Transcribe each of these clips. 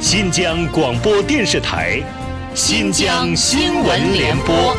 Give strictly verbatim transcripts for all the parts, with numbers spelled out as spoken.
新疆广播电视台新疆新闻联播。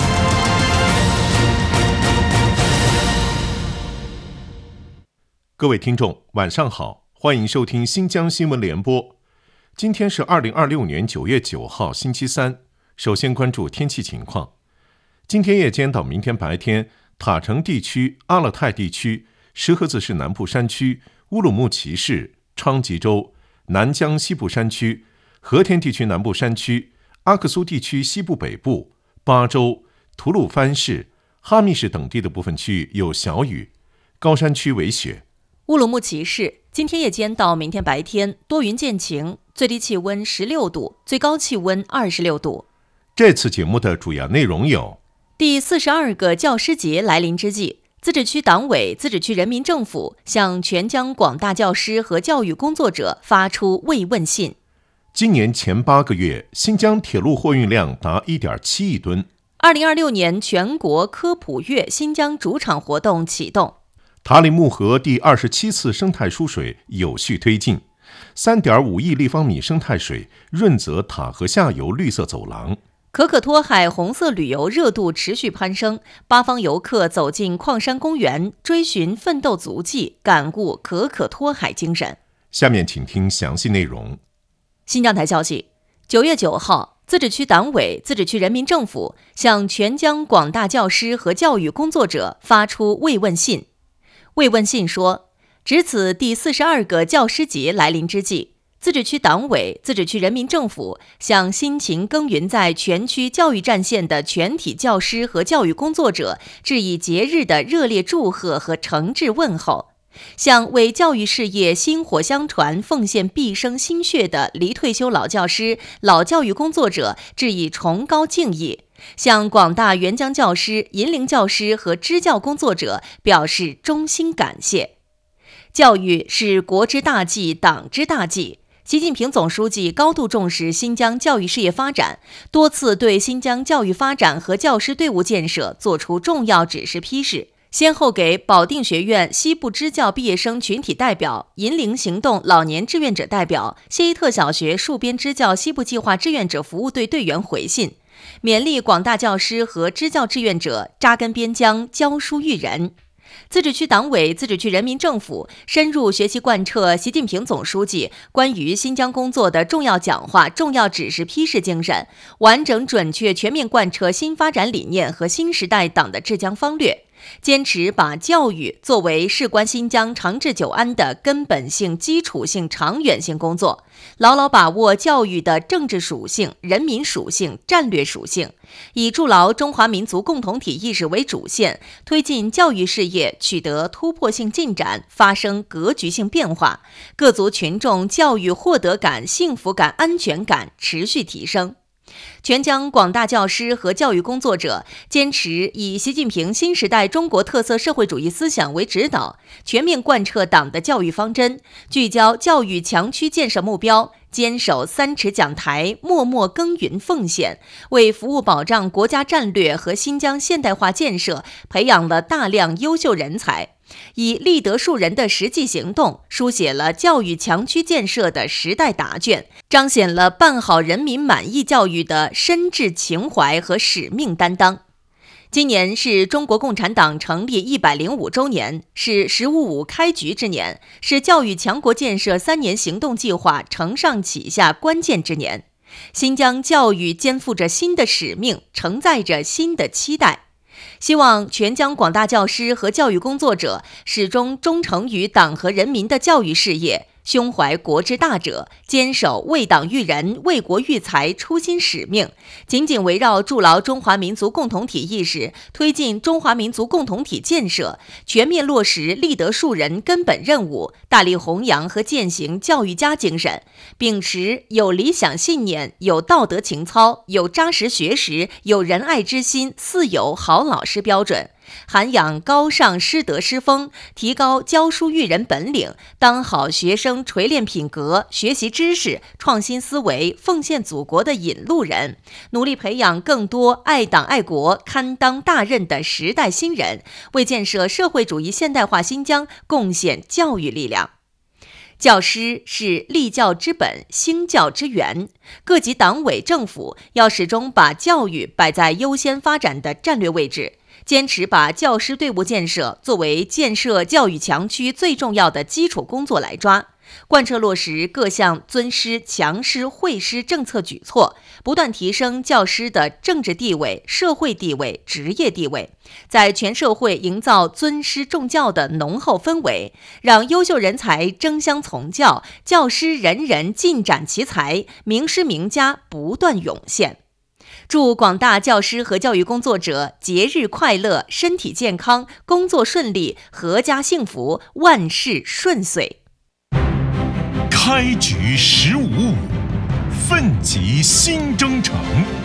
各位听众晚上好，欢迎收听新疆新闻联播。今天是二零二六年九月九号星期三。首先关注天气情况。今天夜间到明天白天，塔城地区、阿勒泰地区、石河子市南部山区、乌鲁木齐市、昌吉州、南疆西部山区、和田地区南部山区、阿克苏地区西部北部、巴州、吐鲁番市、哈密市等地的部分区域有小雨，高山区为雪。 乌鲁木齐市今天夜间到明天白天多云见晴，最低气温十六度，最高气温二十六度。 这次节目的主要内容有： 第四十二个教师节来临之际，自治区党委、自治区人民政府向全疆广大教师和教育工作者发出慰问信。 今年前八个月，新疆铁路货运量达 一点七亿吨。 二零二六年全国科普月新疆主场活动启动。 塔里木河第二十七次生态疏水有序推进， 三点五亿立方米生态水润泽塔河下游绿色走廊。 可可托海红色旅游热度持续攀升，八方游客走进矿山公园，追寻奋斗足迹，感悟可可托海精神。 下面请听详细内容。 新疆台消息，九月九号，自治区党委、自治区人民政府向全疆广大教师和教育工作者发出慰问信。慰问信说，值此第四十二个教师节来临之际，自治区党委、自治区人民政府向辛勤耕耘在全区教育战线的全体教师和教育工作者致以节日的热烈祝贺和诚挚问候，向为教育事业薪火相传、奉献毕生心血的离退休老教师、老教育工作者致以崇高敬意，向广大援疆教师、银龄教师和支教工作者表示衷心感谢。教育是国之大计、党之大计。习近平总书记高度重视新疆教育事业发展，多次对新疆教育发展和教师队伍建设作出重要指示批示，先后给保定学院西部支教毕业生群体代表、银龄行动老年志愿者代表、谢依特小学戍边支教西部计划志愿者服务队队员回信，勉励广大教师和支教志愿者扎根边疆，教书育人。自治区党委、自治区人民政府深入学习贯彻习近平总书记关于新疆工作的重要讲话、重要指示批示精神，完整准确全面贯彻新发展理念和新时代党的治疆方略，坚持把教育作为事关新疆长治久安的根本性、基础性、长远性工作，牢牢把握教育的政治属性、人民属性、战略属性，以筑牢中华民族共同体意识为主线，推进教育事业取得突破性进展，发生格局性变化，各族群众教育获得感、幸福感、安全感持续提升。全疆广大教师和教育工作者坚持以习近平新时代中国特色社会主义思想为指导，全面贯彻党的教育方针，聚焦教育强区建设目标，坚守三尺讲台，默默耕耘奉献，为服务保障国家战略和新疆现代化建设培养了大量优秀人才，以立德树人的实际行动书写了教育强区建设的时代答卷，彰显了办好人民满意教育的深挚情怀和使命担当。今年是中国共产党成立一百零五周年，是“十五五”开局之年，是教育强国建设三年行动计划承上启下关键之年。新疆教育肩负着新的使命，承载着新的期待。希望全疆广大教师和教育工作者始终忠诚于党和人民的教育事业，胸怀国之大者，坚守为党育人、为国育才初心使命，紧紧围绕筑牢中华民族共同体意识，推进中华民族共同体建设，全面落实立德树人根本任务，大力弘扬和践行教育家精神，秉持有理想信念、有道德情操、有扎实学识、有仁爱之心四有好老师标准，涵养高尚师德师风，提高教书育人本领，当好学生锤炼品格、学习知识、创新思维、奉献祖国的引路人，努力培养更多爱党爱国、堪当大任的时代新人，为建设社会主义现代化新疆贡献教育力量。 教师是立教之本、兴教之源，各级党委政府要始终把教育摆在优先发展的战略位置，坚持把教师队伍建设作为建设教育强区最重要的基础工作来抓，贯彻落实各项尊师、强师、惠师政策举措，不断提升教师的政治地位、社会地位、职业地位，在全社会营造尊师重教的浓厚氛围，让优秀人才争相从教，教师人人尽展其才，名师名家不断涌现。祝广大教师和教育工作者节日快乐，身体健康，工作顺利，阖家幸福，万事顺遂。 开局十五五，奋楫新征程。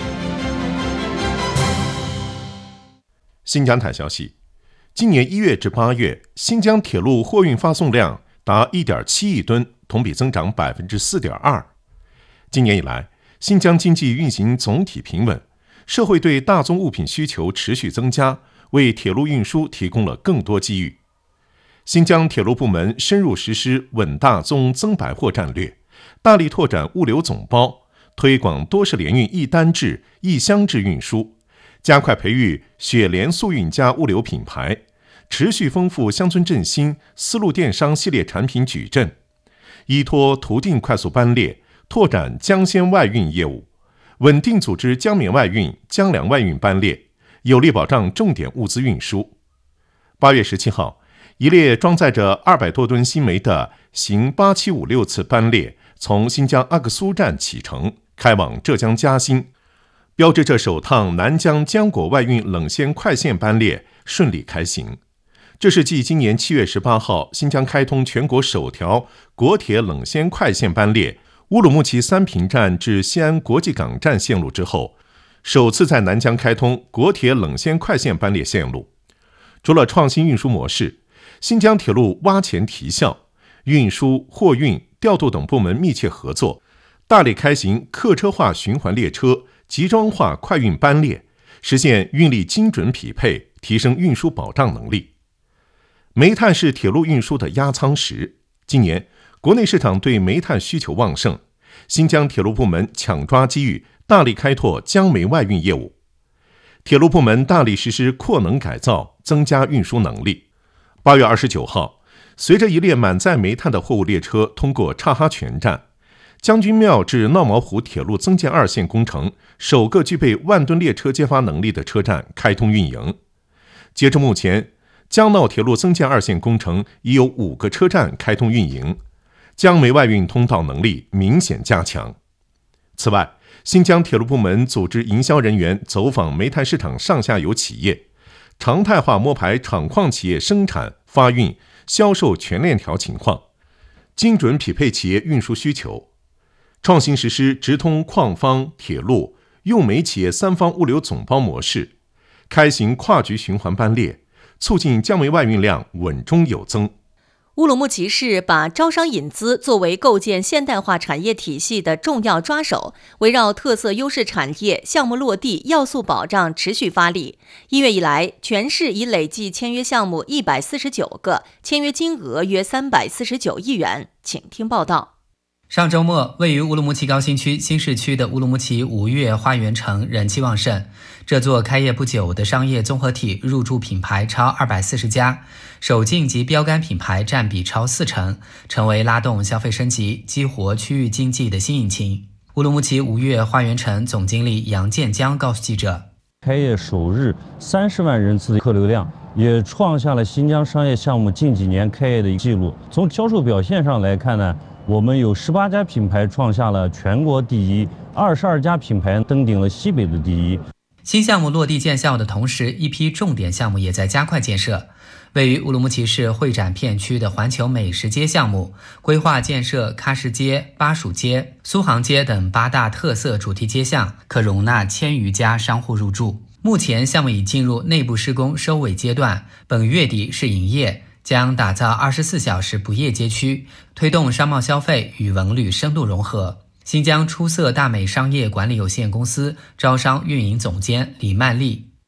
新疆台消息，今年一月至八月，新疆铁路货运发送量达 一点七亿吨，同比增长 百分之四点二。今年以来，新疆经济运行总体平稳，社会对大宗物品需求持续增加，为铁路运输提供了更多机遇。新疆铁路部门深入实施稳大宗增百货战略，大力拓展物流总包，推广多式联运一单制、一箱制运输，加快培育雪莲速运加物流品牌，持续丰富乡村振兴、丝路电商系列产品矩阵，依托途径快速班列，拓展江鲜外运业务，稳定组织江缅外运、江粮外运班列，有力保障重点物资运输。八月十七号，一列装载着二百多吨新煤的行八七五六次班列从新疆阿克苏站启程，开往浙江嘉兴，标志着首趟南疆浆果外运冷鲜快线班列顺利开行。这是继今年七月十八号新疆开通全国首条国铁冷鲜快线班列乌鲁木齐三平站至西安国际港站线路之后，首次在南疆开通国铁冷鲜快线班列线路。除了创新运输模式，新疆铁路挖潜提效，运输、货运、调度等部门密切合作，大力开行客车化循环列车、集装化快运班列，实现运力精准匹配，提升运输保障能力。煤炭是铁路运输的压舱石，今年国内市场对煤炭需求旺盛，新疆铁路部门抢抓机遇，大力开拓江煤外运业务。铁路部门大力实施扩能改造，增加运输能力。八月二十九号，随着一列满载煤炭的货物列车通过察哈泉站，将军庙至闹毛湖铁路增建二线工程首个具备万吨列车接发能力的车站开通运营。截至目前，江闹铁路增建二线工程已有五个车站开通运营，江煤外运通道能力明显加强。此外，新疆铁路部门组织营销人员走访煤炭市场上下游企业，常态化摸排厂矿企业生产、发运、销售全链条情况，精准匹配企业运输需求，创新实施直通矿方、铁路、用煤企业三方物流总包模式，开行跨局循环班列，促进江煤外运量稳中有增。 乌鲁木齐市把招商引资作为构建现代化产业体系的重要抓手，围绕特色优势产业、项目落地、要素保障持续发力。一月以来，全市已累计签约项目一百四十九个，签约金额约三百四十九亿元。请听报道。 上周末，位于乌鲁木齐高新区新市区的乌鲁木齐五月花园城人气旺盛。这座开业不久的商业综合体入驻品牌超二百四十家，首进及标杆品牌占比超四成，成为拉动消费升级、激活区域经济的新引擎。乌鲁木齐五月花园城总经理杨建江告诉记者， 开业首日三十万人次的客流量，也创下了新疆商业项目近几年开业的记录。从销售表现上来看呢，我们有十八家品牌创下了全国第一，二十二家品牌登顶了西北的第一。 新项目落地见效的同时，一批重点项目也在加快建设。位于乌鲁木齐市会展片区的环球美食街项目，规划建设喀什街、巴蜀街、苏杭街等八大特色主题街巷，可容纳千余家商户入驻。目前项目已进入内部施工收尾阶段，本月底试营业，将打造二十四小时不夜街区，推动商贸消费与文旅深度融合。新疆出色大美商业管理有限公司招商运营总监李曼丽，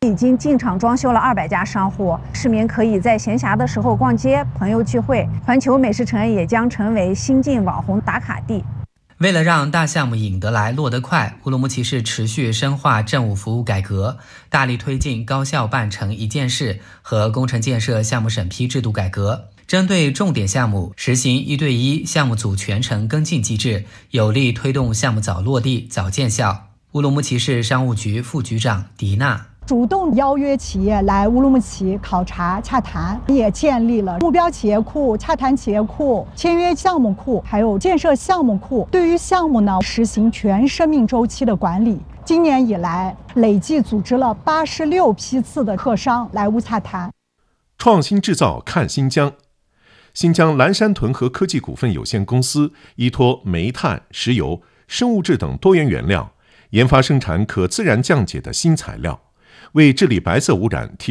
已经进场装修了二百家商户，市民可以在闲暇的时候逛街、朋友聚会。环球美食城也将成为新晋网红打卡地。 为了让大项目引得来、落得快，乌鲁木齐市持续深化政务服务改革，大力推进高效办成一件事和工程建设项目审批制度改革。针对重点项目，实行一对一项目组全程跟进机制，有力推动项目早落地、早见效。乌鲁木齐市商务局副局长迪娜。 主动邀约企业来乌鲁木齐考察洽谈，也建立了目标企业库、洽谈企业库、签约项目库，还有建设项目库。对于项目呢，实行全生命周期的管理。今年以来，累计组织了八十六批次的客商来乌洽谈。 创新制造看新疆。新疆蓝山屯河科技股份有限公司依托煤炭、石油、生物质等多元原料，研发生产可自然降解的新材料，为治理白色污染提